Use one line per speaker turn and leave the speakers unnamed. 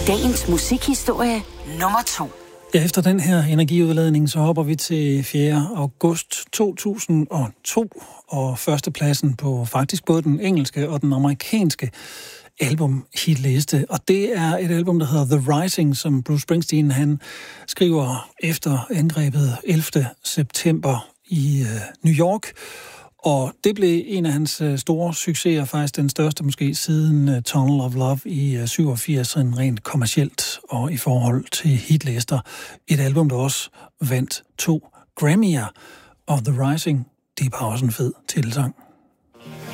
Dagens musikhistorie nummer 2.
Ja, efter den her energiudladning, så hopper vi til 4. august 2002, og førstepladsen på faktisk både den engelske og den amerikanske album-hitliste. Og det er et album, der hedder The Rising, som Bruce Springsteen han skriver efter angrebet 11. september i New York. Og det blev en af hans store succeser, faktisk den største måske siden Tunnel of Love i 87, rent kommercielt og i forhold til hitlister. Et album, der også vandt 2 Grammy'er, og The Rising, det er bare også en fed titelsang.